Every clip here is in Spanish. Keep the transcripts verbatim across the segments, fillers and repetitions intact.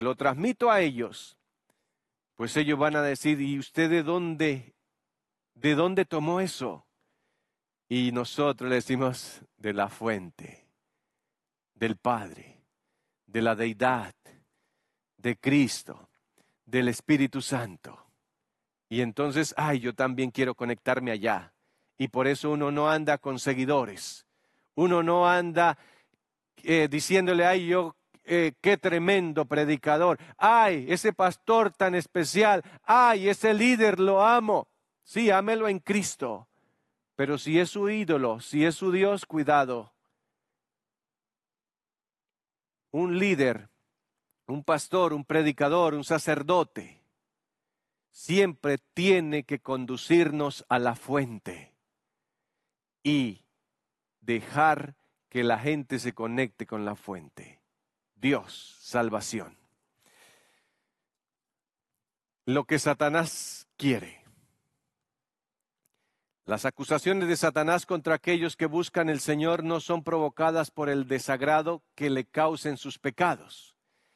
lo transmito a ellos, pues ellos van a decir, ¿y usted de dónde, de dónde tomó eso? Y nosotros le decimos, de la fuente, del Padre, de la deidad, de Cristo, del Espíritu Santo. Y entonces, ay, yo también quiero conectarme allá. Y por eso uno no anda con seguidores. Uno no anda eh, diciéndole, ay, yo, eh, qué tremendo predicador. Ay, ese pastor tan especial. Ay, ese líder lo amo. Sí, ámelo en Cristo. Pero si es su ídolo, si es su Dios, cuidado. Un líder, un pastor, un predicador, un sacerdote, siempre tiene que conducirnos a la fuente y dejar que la gente se conecte con la fuente. Dios, salvación. Lo que Satanás quiere. Las acusaciones de Satanás contra aquellos que buscan el Señor no son provocadas por el desagrado que le causen sus pecados.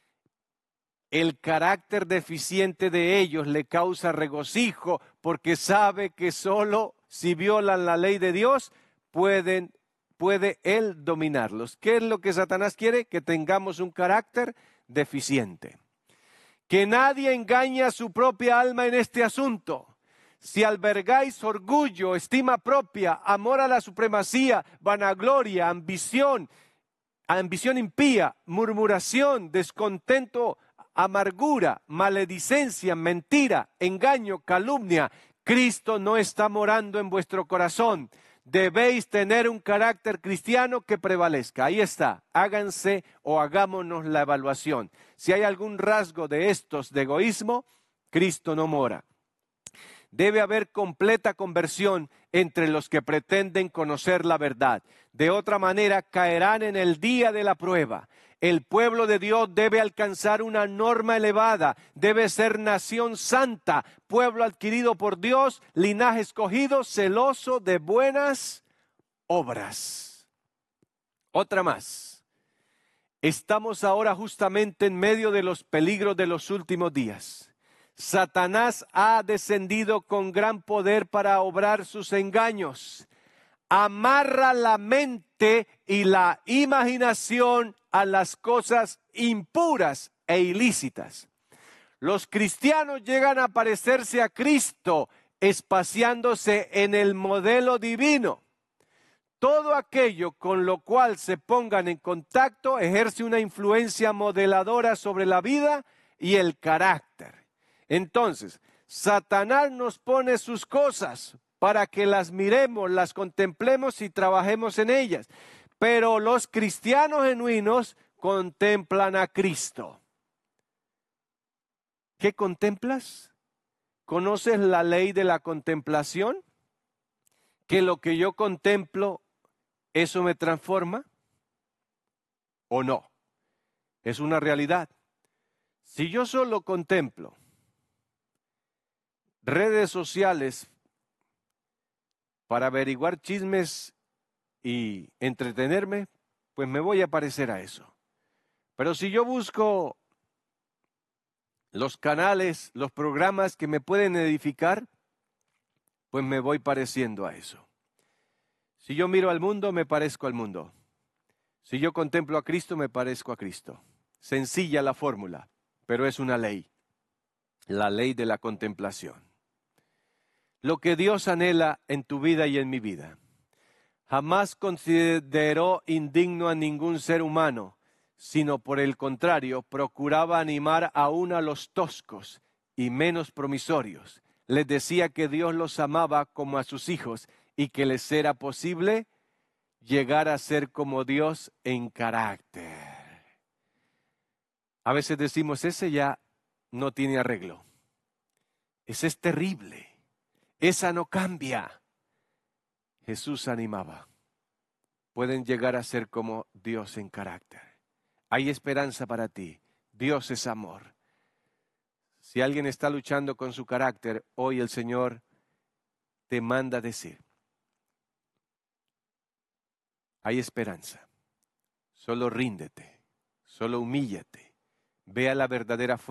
El carácter deficiente de ellos le causa regocijo porque sabe que solo si violan la ley de Dios pueden, puede Él dominarlos. ¿Qué es lo que Satanás quiere? Que tengamos un carácter deficiente. Que nadie engañe a su propia alma en este asunto. Si albergáis orgullo, estima propia, amor a la supremacía, vanagloria, ambición, ambición impía, murmuración, descontento, amargura, maledicencia, mentira, engaño, calumnia, Cristo no está morando en vuestro corazón. Debéis tener un carácter cristiano que prevalezca. Ahí está, háganse o hagámonos la evaluación. Si hay algún rasgo de estos de egoísmo, Cristo no mora. Debe haber completa conversión entre los que pretenden conocer la verdad. De otra manera, caerán en el día de la prueba. El pueblo de Dios debe alcanzar una norma elevada, debe ser nación santa, pueblo adquirido por Dios, linaje escogido, celoso de buenas obras. Otra más. Estamos ahora justamente en medio de los peligros de los últimos días. Satanás ha descendido con gran poder para obrar sus engaños. Amarra la mente y la imaginación a las cosas impuras e ilícitas. Los cristianos llegan a parecerse a Cristo, espaciándose en el modelo divino. Todo aquello con lo cual se pongan en contacto ejerce una influencia modeladora sobre la vida y el carácter. Entonces, Satanás nos pone sus cosas para que las miremos, las contemplemos y trabajemos en ellas. Pero los cristianos genuinos contemplan a Cristo. ¿Qué contemplas? ¿Conoces la ley de la contemplación? ¿Que lo que yo contemplo, eso me transforma? ¿O no? Es una realidad. Si yo solo contemplo redes sociales para averiguar chismes y entretenerme, pues me voy a parecer a eso. Pero si yo busco los canales, los programas que me pueden edificar, pues me voy pareciendo a eso. Si yo miro al mundo, me parezco al mundo. Si yo contemplo a Cristo, me parezco a Cristo. Sencilla la fórmula, pero es una ley. La ley de la contemplación. Lo que Dios anhela en tu vida y en mi vida. Jamás consideró indigno a ningún ser humano, sino por el contrario, procuraba animar aún a los toscos y menos promisorios. Les decía que Dios los amaba como a sus hijos y que les era posible llegar a ser como Dios en carácter. A veces decimos, ese ya no tiene arreglo. Ese es terrible. Esa no cambia. Jesús animaba. Pueden llegar a ser como Dios en carácter. Hay esperanza para ti. Dios es amor. Si alguien está luchando con su carácter, hoy el Señor te manda a decir, hay esperanza. Solo ríndete, solo humíllate, vea la verdadera fuente